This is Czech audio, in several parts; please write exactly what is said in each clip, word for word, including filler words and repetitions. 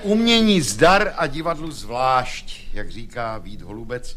Umění zdar a divadlu zvlášť, jak říká Vít Holubec.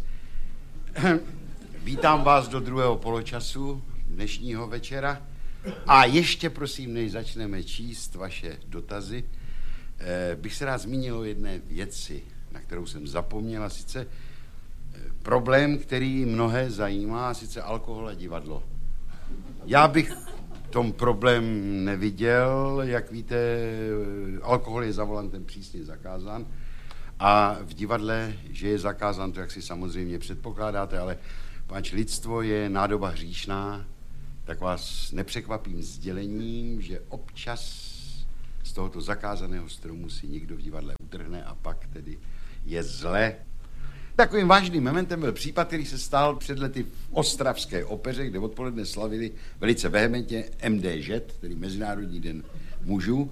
Vítám vás do druhého poločasu dnešního večera. A ještě prosím, než začneme číst vaše dotazy, eh, bych se rád zmínil o jedné věci, na kterou jsem zapomněl, a sice eh, problém, který mnohé zajímá, a sice alkohol a divadlo. Já bych tom problém neviděl, jak víte, alkohol je za volantem přísně zakázán a v divadle, že je zakázán, to jak si samozřejmě předpokládáte, ale páč lidstvo je nádoba hříšná, tak vás nepřekvapím sdělením, že občas z tohoto zakázaného stromu si někdo v divadle utrhne a pak tedy je zle. Takovým vážným momentem byl případ, který se stál před lety v ostravské opeře, kde odpoledne slavili velice vehementně M D Ž, tedy Mezinárodní den mužů.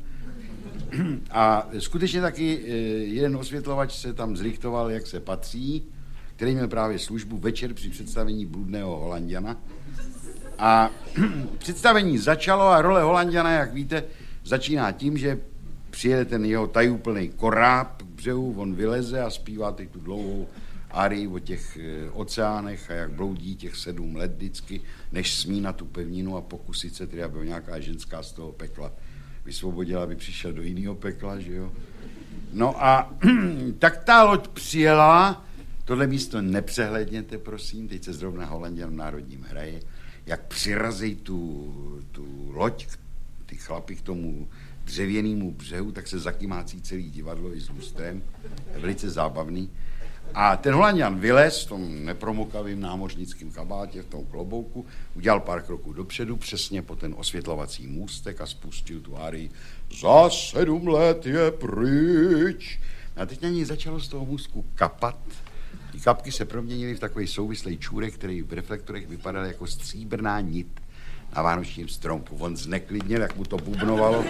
A skutečně taky jeden osvětlovač se tam zrichtoval, jak se patří, který měl právě službu večer při představení Bludného Holanďana. A představení začalo a role Holanďana, jak víte, začíná tím, že přijede ten jeho tajúplný koráb k břehu, on vyleze a zpívá teď tu dlouhou arii o těch oceánech a jak bloudí těch sedm let vždycky, než smí na tu pevninu a pokusit se tedy, aby nějaká ženská z toho pekla vysvobodila, aby přišel do jiného pekla, že jo. No a tak ta loď přijela, tohle místo nepřehledněte, prosím, teď se zrovna Holanďan v Národním hraje, jak přirazej tu, tu loď, ty chlapy k tomu dřevěnému břehu, tak se zakymácí celý divadlo i s lustrem, je velice zábavný. A ten Holanďan vylez v tom nepromokavým námořnickém kabátě, v tom klobouku, udělal pár kroků dopředu, přesně po ten osvětlovací můstek a spustil tu árii. Za sedm let je pryč. A teď na něj začalo z toho můstku kapat. Ty kapky se proměnily v takový souvislý čůrek, který v reflektorech vypadal jako stříbrná nit na vánočním stromku. On zneklidněl, jak mu to bubnovalo.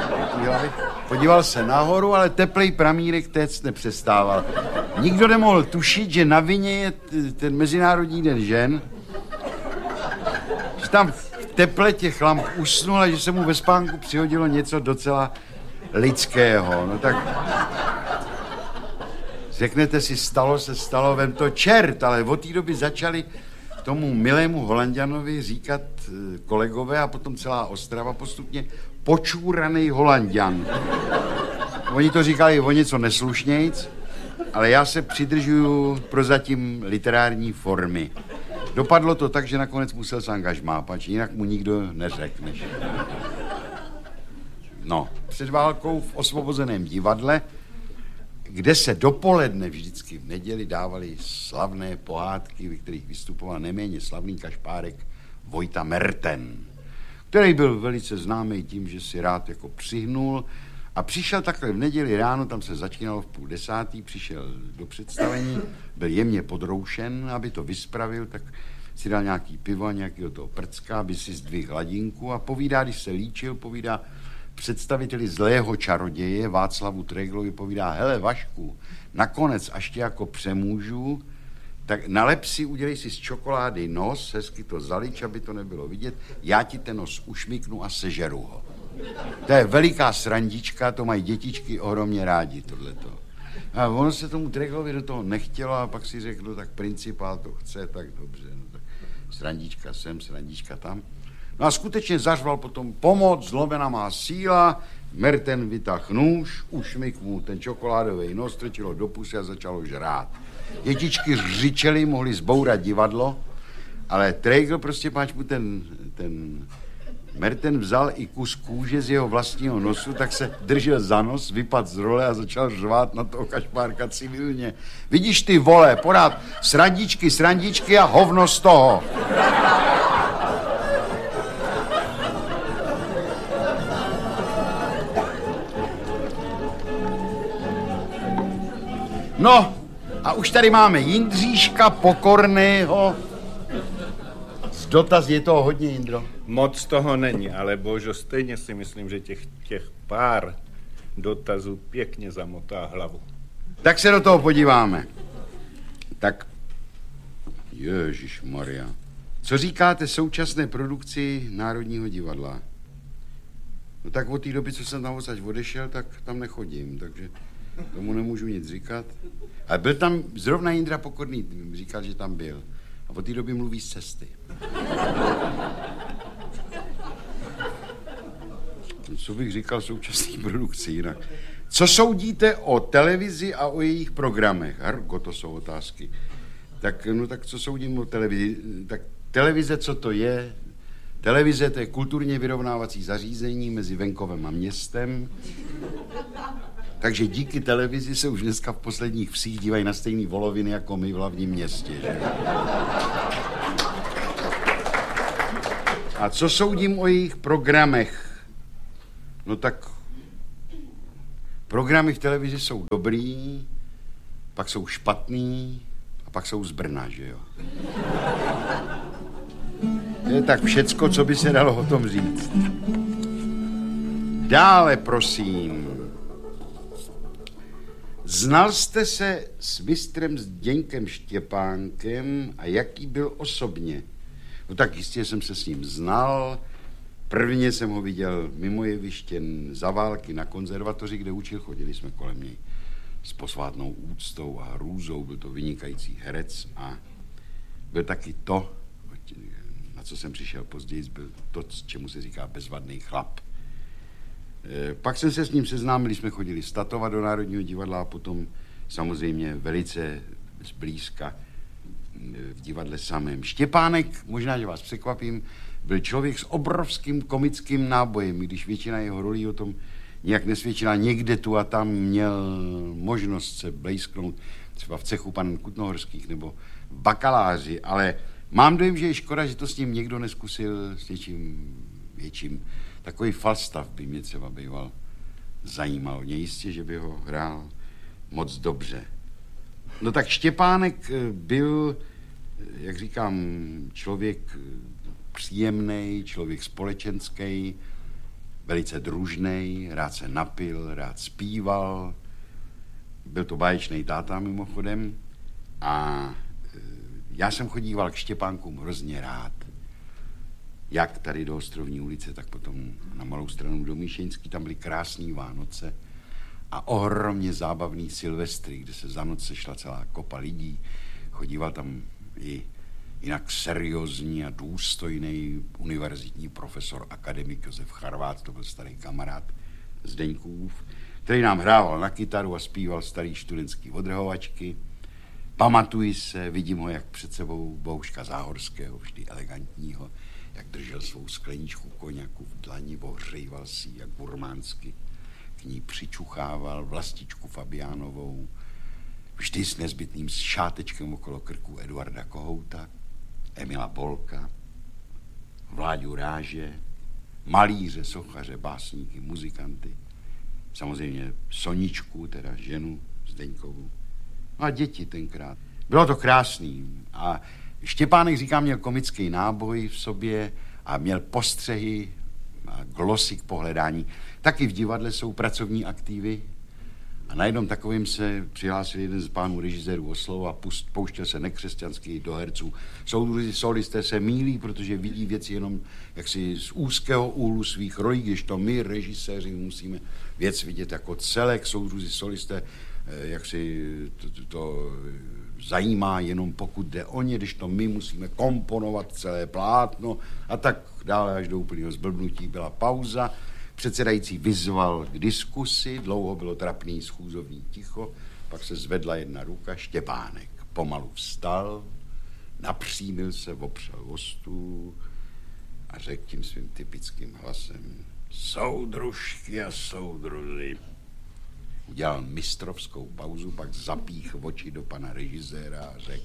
Podíval se nahoru, ale teplej pramírek téct nepřestával. Nikdo nemohl tušit, že na vině je ten Mezinárodní den žen, že tam v teple těch lamp usnul a že se mu ve spánku přihodilo něco docela lidského. No tak řeknete si, stalo se, stalo, vem to čert, ale od té doby začali tomu milému Holanďanovi říkat kolegové a potom celá Ostrava postupně počúranej Holanďan. Oni to říkali o něco neslušnějc, ale já se přidržuju prozatím literární formy. Dopadlo to tak, že nakonec musel se angažmá, pač jinak mu nikdo neřekne. No, před válkou v osvobozeném divadle, kde se dopoledne vždycky v neděli dávaly slavné pohádky, ve kterých vystupoval neméně slavný kašpárek Vojta Merten, který byl velice známý tím, že si rád jako přihnul a přišel takhle v neděli ráno, tam se začínalo v půl desátý, přišel do představení, byl jemně podroušen, aby to vyspravil, tak si dal nějaký pivo a nějakého toho prcka, aby si zdvihl hladinku a povídá, když se líčil, povídá představiteli zlého čaroděje Václavu Treglovi, povídá, hele Vašku, nakonec, až tě jako přemůžu, tak nalep si, udělej si z čokolády nos, hezky to zalič, aby to nebylo vidět, já ti ten nos ušmyknu a sežeru ho. To je veliká srandička, to mají dětičky ohromně rádi, tohleto. A ono se tomu Treglovi do toho nechtělo a pak si řekl, no, tak principál to chce, tak dobře, no, tak srandička sem, srandička tam. No a skutečně zařval potom pomoc, zlomena má síla, Merten vytáhl nůž, ušmyk mu ten čokoládový nos, strčilo do pusy a začalo žrát. Dětičky řičely, mohly zbourat divadlo, ale Tregl prostě, páč mu ten, ten Merten vzal i kus kůže z jeho vlastního nosu, tak se držel za nos, vypadl z role a začal řvát na toho kašpárka civilně. Vidíš ty vole, podád srandičky, srandičky a hovno z toho. No, a už tady máme Jindříška Pokorného. Z dotaz je toho hodně, Jindro. Moc toho není, ale božo, stejně si myslím, že těch, těch pár dotazů pěkně zamotá hlavu. Tak se do toho podíváme. Tak, ježišmarja, co říkáte současné produkci Národního divadla? No tak od té doby, co jsem tam odsaď odešel, tak tam nechodím, takže tomu nemůžu nic říkat. Ale byl tam zrovna Jindra Pokorný, říkal, že tam byl. A od té doby mluví z cesty. Co bych říkal současný produkci jinak? Co soudíte o televizi a o jejich programech? Hargo, to jsou otázky. Tak, no tak co soudím o televizi? Tak televize, co to je? Televize, to je kulturně vyrovnávací zařízení mezi venkovem a městem. Takže díky televizi se už dneska v posledních vsích dívají na stejný voloviny jako my v hlavním městě. Že? A co soudím o jejich programech? No tak programy v televizi jsou dobrý, pak jsou špatný a pak jsou z Brna, že jo? To je tak všecko, co by se dalo o tom říct. Dále, prosím. Znal jste se s mistrem Zdeňkem Štěpánkem a jaký byl osobně? No tak jistě jsem se s ním znal. Prvně jsem ho viděl mimo jeviště za války na konzervatoři, kde učil, chodili jsme kolem něj s posvátnou úctou a hrůzou, byl to vynikající herec a byl taky to, na co jsem přišel později, byl to, čemu se říká bezvadný chlap. E, pak jsem se s ním seznámil, jsme chodili statovat do Národního divadla a potom samozřejmě velice zblízka v divadle samém. Štěpánek, možná, že vás překvapím, byl člověk s obrovským komickým nábojem, když většina jeho rolí o tom nějak nesvědčila. Někde tu a tam měl možnost se blejsknout, třeba v cechu pan Kutnohorských nebo v Bakaláři, ale mám dojem, že je škoda, že to s ním někdo neskusil s něčím větším. Takový Falstaff by mě třeba býval zajímal. Mě jistě, že by ho hrál moc dobře. No tak Štěpánek byl, jak říkám, člověk příjemný, člověk společenský, velice družnej, rád se napil, rád zpíval. Byl to báječný táta mimochodem a já jsem chodíval k Štěpánkům hrozně rád. Jak tady do Ostrovní ulice, tak potom na Malou Stranu do Míšeňský, tam byly krásný Vánoce a ohromně zábavný Silvestry, kde se za noc sešla celá kopa lidí. Chodíval tam i jinak seriózní a důstojný univerzitní profesor, akademik Josef Charvát, to byl starý kamarád Zdeňkův, který nám hrával na kytaru a zpíval starý študentský odrhovačky. Pamatuji se, vidím ho, jak před sebou Bohuška Záhorského, vždy elegantního, jak držel svou skleničku koněku v dlani, ohřejval si jak gurmánsky, k ní přičuchával vlastičku Fabiánovou, vždy s nezbytným šátečkem okolo krku Eduarda Kohouta, Emila Bolka, Vláďu Ráže, malíře, sochaře, básníky, muzikanty, samozřejmě Soničku, teda ženu Zdeňkovu, a děti tenkrát. Bylo to krásný. A Štěpánek, říká, měl komický náboj v sobě a měl postřehy a glosy k pohledání. Taky v divadle jsou pracovní aktivy. A na jednom takovým se přihlásil jeden z pánů režisérů o slovo a pust, pouštěl se nekřesťanský do herců. Soudruzi solisté se mýlí, protože vidí věci jenom jaksi z úzkého úhlu svých rolí, když to my, režiséři, musíme věc vidět jako celek. Soudruzi solisté jak si to, to, to zajímá jenom pokud jde o ně, když to my musíme komponovat celé plátno a tak dále až do úplného zblbnutí. Byla pauza, předsedající vyzval k diskusi, dlouho bylo trapný schůzovní ticho, pak se zvedla jedna ruka, Štěpánek pomalu vstal, napřímil se, opřel o stůl a řekl tím svým typickým hlasem: soudružky a soudruzi. Udělal mistrovskou pauzu, pak zapích oči do pana režiséra a řekl: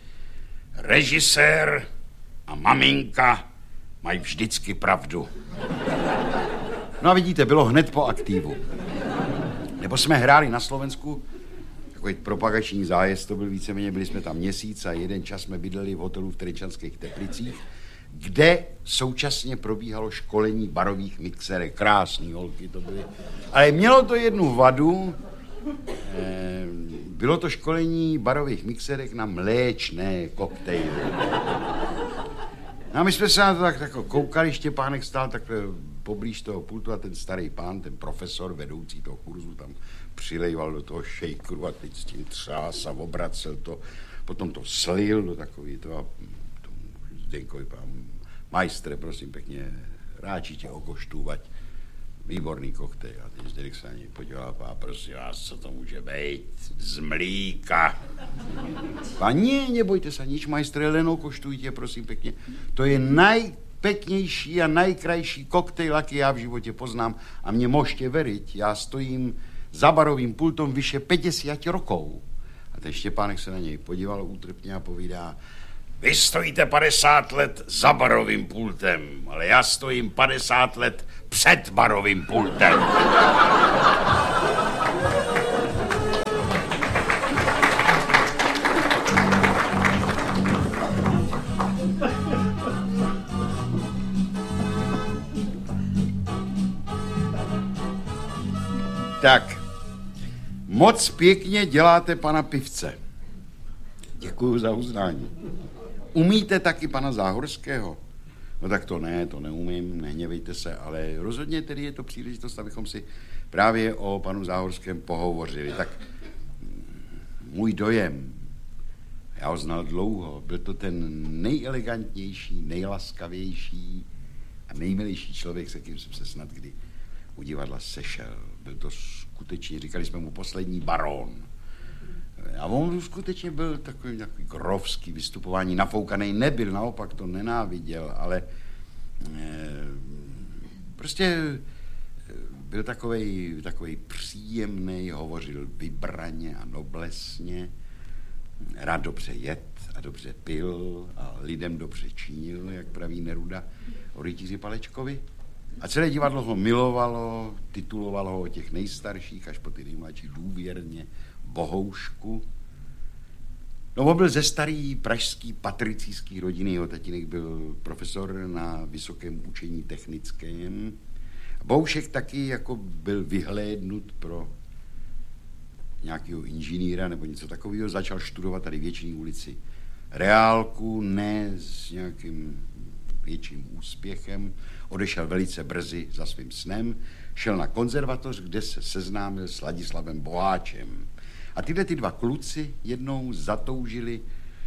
režisér a maminka mají vždycky pravdu. No a vidíte, bylo hned po aktivu. Nebo jsme hráli na Slovensku, takový propagační zájezd, to byl víceméně, byli jsme tam měsíc a jeden čas jsme bydleli v hotelu v Trenčanských Teplicích, kde současně probíhalo školení barových mixerek. Krásný holky to byly. Ale mělo to jednu vadu, eh, bylo to školení barových mixerek na mléčné koktejly. No a my jsme se na to tak, tak koukali, Štěpánek stál takhle poblíž toho pultu a ten starý pán, ten profesor, vedoucí toho kurzu, tam přilejval do toho šejkru a teď s tím třás a obracel to, potom to slil do takový to a tomu Zdenkovi pán, majstre, prosím pěkně, ráči tě okoštůvať, výborný koktejl. A teď Zdeněk se na něj podíval a prosím vás, co to může být? Z mlíka. Pani, nebojte se nič, majstre, len okoštujte, prosím pěkně. To je najpeknější a najkrajší koktejl, jaký já v životě poznám. A mě můžete veriť, já stojím za barovým pultom vyše päťdesiat rokov. A ten Štěpánek se na něj podíval útrpně a povídá, vy stojíte padesát let za barovým pultem, ale já stojím padesát let před barovým pultem. Tak, moc pěkně děláte pana Pivce. Děkuju za uznání. Umíte taky pana Záhorského? No tak to ne, to neumím, nehněvejte se, ale rozhodně tedy je to příležitost, abychom si právě o panu Záhorském pohovořili. Tak můj dojem, já ho znal dlouho, byl to ten nejelegantnější, nejlaskavější a nejmilejší člověk, se kterým jsem se snad kdy u divadla sešel. Byl to skutečně, říkali jsme mu poslední barón. A on skutečně byl takový, takový grovský vystupování, nafoukaný nebyl, naopak to nenáviděl, ale e, prostě byl takovej, takovej příjemný, hovořil vybraně a noblesně, rád dobře jet a dobře pil a lidem dobře činil, jak praví Neruda o rytíři Palečkovi. A celé divadlo ho milovalo, titulovalo ho o těch nejstarších až po ty nejmladší důvěrně, Bohoušku. No, on byl ze starý pražský patricijský rodiny, jeho tatínek byl profesor na Vysokém učení technickém. Bohoušek taky jako byl vyhlédnut pro nějakého inženýra nebo něco takového, začal studovat tady v Věčné ulici reálku, ne s nějakým větším úspěchem, odešel velice brzy za svým snem, šel na konzervatoř, kde se seznámil s Ladislavem Boháčem. A tyhle ty dva kluci jednou zatoužili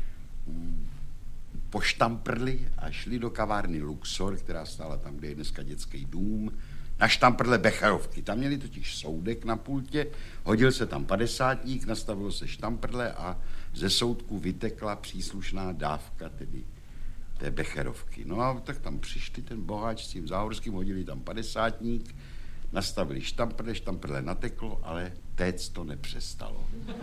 po štamprli a šli do kavárny Luxor, která stála tam, kde je dneska dětský dům, na štamprle Becherovky. Tam měli totiž soudek na pultě, hodil se tam padesátník, nastavilo se štamprle a ze soudku vytekla příslušná dávka, tedy té Becherovky. No a tak tam přišli ten Boháč s tím Záhorským, hodili tam padesátník, nastavili štamprle, štamprle nateklo, ale téct to nepřestalo.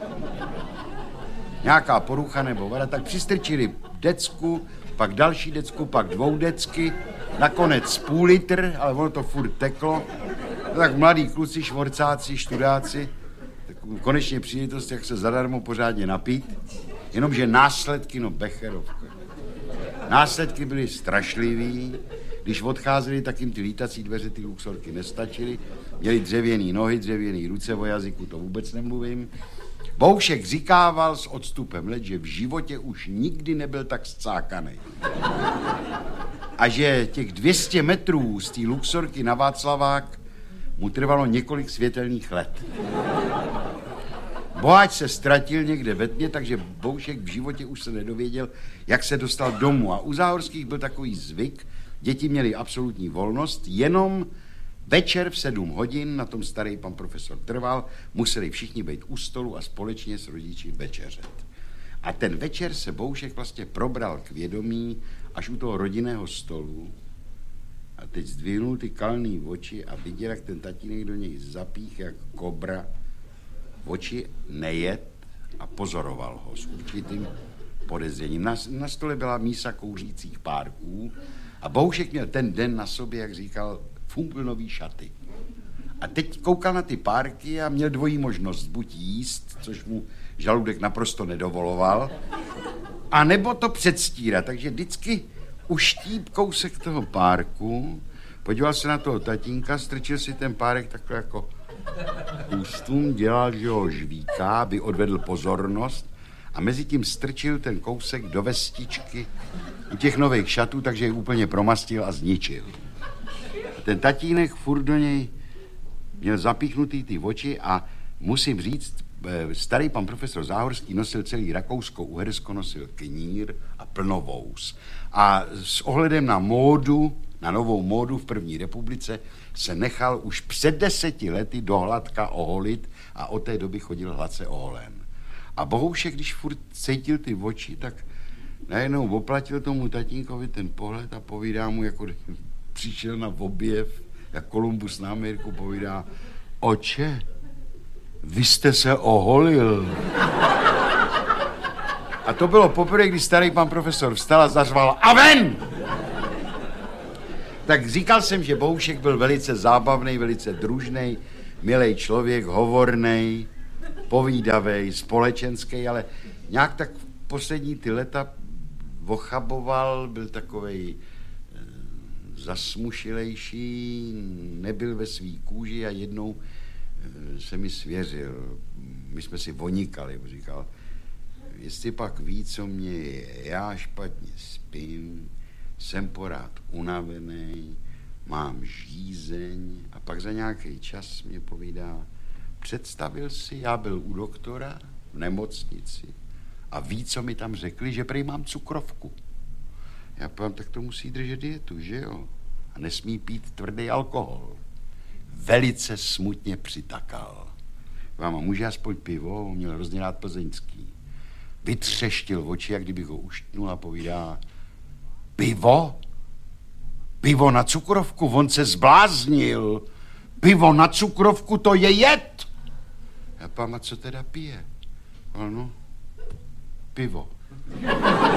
Nějaká porucha nebo vada, tak přistrčili decku, pak další decku, pak dvou decky, nakonec půl litr, ale ono to furt teklo. No tak mladí kluci, švorcáci, študáci, tak konečně příležitost, jak se zadarmo pořádně napít, jenomže následky, no Becherovka. Následky byly strašlivý, když odcházeli, tak jim ty lítací dveře, ty Luxorky nestačily, měli dřevěný nohy, dřevěný ruce, o jazyku to vůbec nemluvím. Boušek říkával s odstupem let, že v životě už nikdy nebyl tak scákaný. A že těch dvě stě metrů z té Luxorky na Václavák mu trvalo několik světelných let. Boháč se ztratil někde ve tmě, takže Boušek v životě už se nedověděl, jak se dostal domů. A u Záhorských byl takový zvyk, děti měly absolutní volnost, jenom večer v sedm hodin, na tom starý pan profesor trval, museli všichni být u stolu a společně s rodiči večeřet. A ten večer se Boušek vlastně probral k vědomí až u toho rodinného stolu a teď zdvihnul ty kalný oči a viděl, jak ten tatínek do něj zapích jak kobra, oči nejet a pozoroval ho s určitým podezřením. Na, na stole byla mísa kouřících párků a Boušek měl ten den na sobě, jak říkal, fumplnový šaty. A teď koukal na ty párky a měl dvojí možnost buď jíst, což mu žaludek naprosto nedovoloval, a nebo to předstírat. Takže vždycky uštíp kousek toho párku, podíval se na toho tatínka, strčil si ten párek takhle jako ústům, dělal, že ho žvíká, aby odvedl pozornost a mezi tím strčil ten kousek do vestičky u těch nových šatů, takže je úplně promastil a zničil. ten tatínek furt do něj měl zapíchnutý ty oči a musím říct, starý pan profesor Záhorský nosil celý Rakousko-Uhersko, nosil knír a plnovous. A s ohledem na módu, na novou módu v první republice, se nechal už před deseti lety dohladka oholit a od té doby chodil hladce oholen. A Bohoušek, když furt cítil ty oči, tak najednou oplatil tomu tatínkovi ten pohled a povídá mu, jako přišel na objev, jak Kolumbus na Ameriku, povídá: oče, vy jste se oholil. A to bylo poprvé, když starý pan profesor vstal a zařval: a ven! Tak říkal jsem, že Bohoušek byl velice zábavný, velice družný, milý člověk, hovornej, povídavej, společenský, ale nějak tak poslední ty leta vochaboval, byl takovej e, zasmušilejší, nebyl ve svý kůži a jednou e, se mi svěřil. My jsme si vonikali, říkal: jestli pak ví, co mě je, já špatně spím, jsem porád unavený, mám žízeň. A pak za nějaký čas mě povídá: představil si, já byl u doktora v nemocnici a ví, co mi tam řekli, že prý mám cukrovku. Já povím: tak to musí držet dietu, že jo? A nesmí pít tvrdý alkohol. Velice smutně přitakal. Vám, může aspoň pivo? On měl hrozně rád plzeňský. Vytřeštil oči, jak kdybych ho uštnul, a povídá: pivo? Pivo na cukrovku? On se zbláznil. Pivo na cukrovku, to je jed. Já povím: a co teda pije? No, pivo.